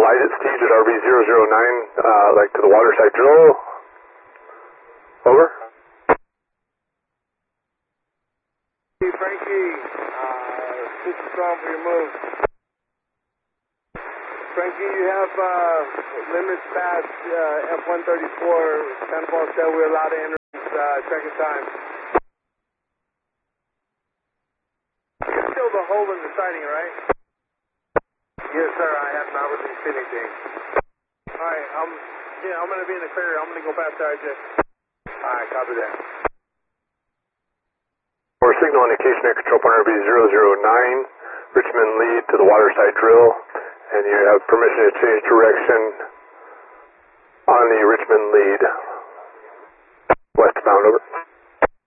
light at Steve at RV009, like to the waterside drill. Over. Frankie, super strong for your move. Frankie, you have limits past F-134. Sandoval said we're allowed to enter second time. Still the hole in the sighting, right? Yes, sir. I have not released anything. All right, I'm going to be in the clear. I'm going to go past the RJ. All right, copy that. Or signal indication at control point RV009, Richmond lead to the waterside drill, and you have permission to change direction on the Richmond lead. Westbound, over.